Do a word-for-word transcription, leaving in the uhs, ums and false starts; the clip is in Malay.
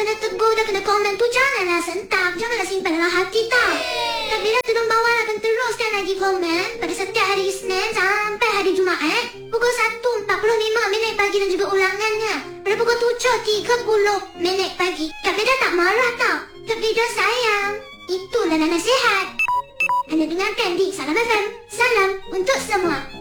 kena tegur, dah kena komen tu janganlah sentak. Janganlah simpan dalam hati tau. Tapi dah tolong bawa akan teruskan lagi komen pada setiap hari Isnin sampai hari Jumaat pukul satu empat puluh lima minit pagi dan juga ulangannya pada pukul tujuh tiga puluh minit pagi. Kak Beda tak marah tau. Kak Beda sayang. Itulah nasihat. Anda dengarkan di Salam F M. Salam untuk semua.